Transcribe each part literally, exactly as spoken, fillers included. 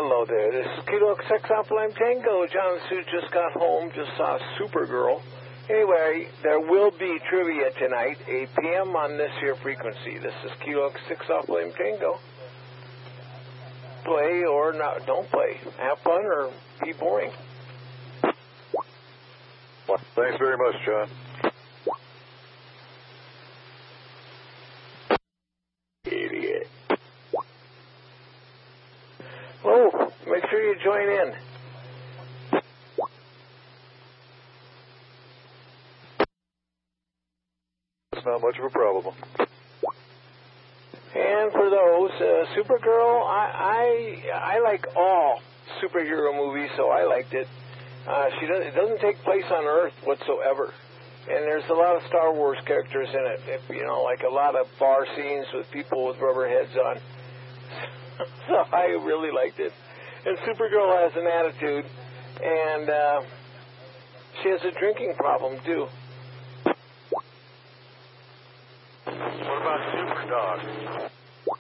hello there. This is Kilo Sex Alpha Lime Tango. John Sue just got home, just saw Supergirl. Anyway, there will be trivia tonight, eight p.m. on this here frequency. This is Kilo Six Alpha Lime Tango. Play or not, don't play. Have fun or be boring. Thanks very much, John. Idiot. Oh, make sure you join in. It's not much of a problem. And for those, uh, Supergirl, I, I I like all superhero movies, so I liked it. Uh, she does, it doesn't take place on Earth whatsoever. And there's a lot of Star Wars characters in it, if, you know, like a lot of bar scenes with people with rubber heads on. So I really liked it. And Supergirl has an attitude, and uh, she has a drinking problem, too. What about Superdog?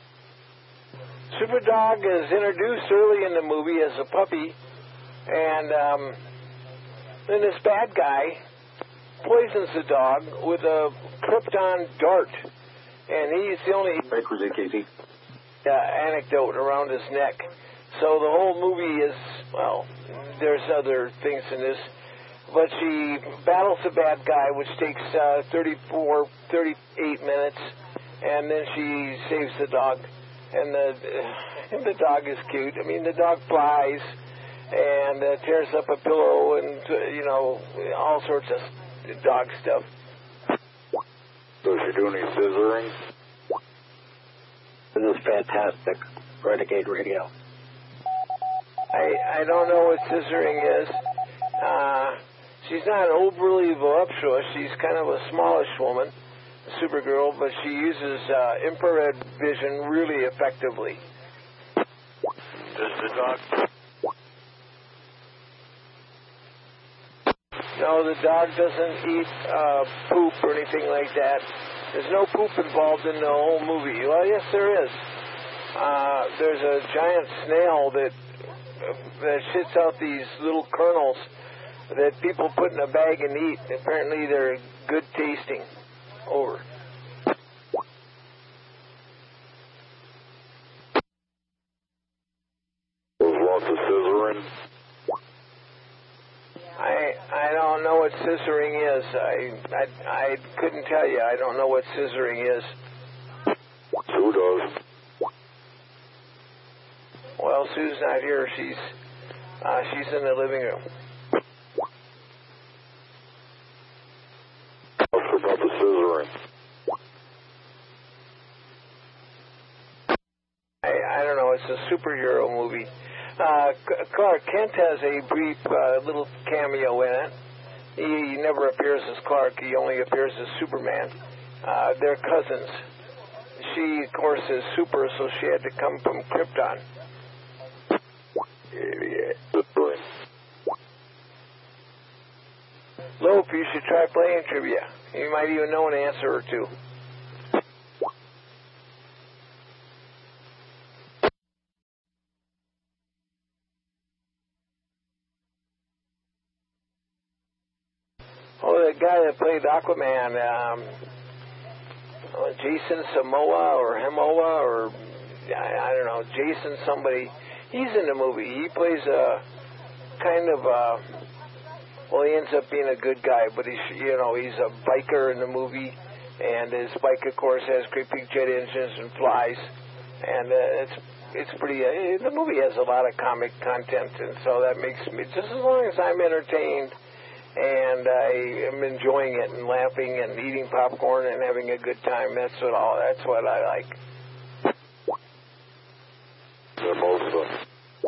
Superdog is introduced early in the movie as a puppy, and um, then this bad guy poisons the dog with a Krypton dart, and he's the only uh, anecdote around his neck. So the whole movie is, well, there's other things in this, but she battles the bad guy, which takes uh, thirty-four, thirty-eight minutes, and then she saves the dog, and the, and the dog is cute. I mean, the dog flies and uh, tears up a pillow and, uh, you know, all sorts of dog stuff. Does she do any scissoring? This is fantastic. Renegade Radio. I, I don't know what scissoring is. Uh, she's not overly voluptuous. She's kind of a smallish woman, Supergirl, but she uses uh, infrared vision really effectively. Does the dog... No, the dog doesn't eat uh, poop or anything like that. There's no poop involved in the whole movie. Well, yes, there is. Uh, there's a giant snail that that shits out these little kernels that people put in a bag and eat. Apparently, they're good tasting. Over. There's lots of scissoring. I I don't know what scissoring is. I, I I couldn't tell you. I don't know what scissoring is. Sue does. Well, Sue's not here. She's uh, she's in the living room. What's about the scissoring? I I don't know. It's a superhero movie. Uh, Clark Kent has a brief uh, little cameo in it. He, he never appears as Clark. He only appears as Superman. Uh, they're cousins. She, of course, is super, so she had to come from Krypton. Idiot. Lope, you should try playing trivia. You might even know an answer or two. Oh, the guy that played Aquaman, um, oh, Jason Samoa or Hemoa or, I, I don't know, Jason somebody. He's in the movie. He plays a kind of a, well, he ends up being a good guy, but he's, you know, he's a biker in the movie, and his bike, of course, has great big jet engines and flies, and uh, it's it's pretty, uh, the movie has a lot of comic content, and so that makes me, just as long as I'm entertained, and I am enjoying it and laughing and eating popcorn and having a good time. That's what all. That's what I like. Yamosa.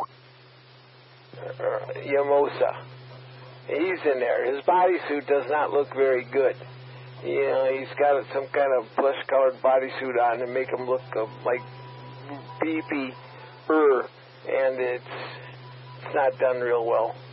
Uh, Yamosa. He's in there. His bodysuit does not look very good. You know, he's got some kind of flesh-colored bodysuit on to make him look uh, like beefy-er, and it's it's not done real well.